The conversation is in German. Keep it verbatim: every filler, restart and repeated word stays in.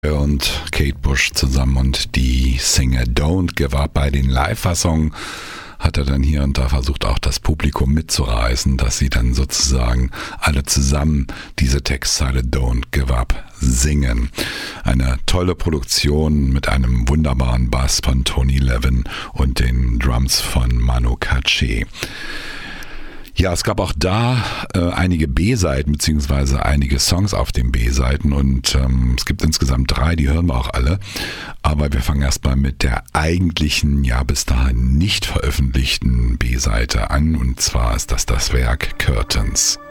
und Kate Bush zusammen und die Single Don't Give Up. Bei den Live-Fassungen hat er dann hier und da versucht, auch das Publikum mitzureißen, dass sie dann sozusagen alle zusammen diese Textzeile Don't Give Up singen. Eine tolle Produktion mit einem wunderbaren Bass von Tony Levin und den Drums von Manu Katché. Ja, es gab auch da äh, einige B-Seiten beziehungsweise einige Songs auf den B-Seiten und ähm, es gibt insgesamt drei, die hören wir auch alle. Aber wir fangen erstmal mit der eigentlichen, ja bis dahin nicht veröffentlichten B-Seite an und zwar ist das das Werk Curtains.